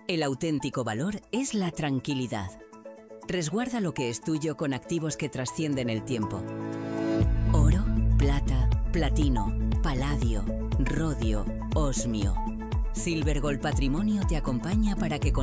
El auténtico valor es la tranquilidad. Resguarda lo que es tuyo con activos que trascienden el tiempo. Oro, plata, platino, paladio, rodio, osmio. Silver Gold Patrimonio te acompaña para que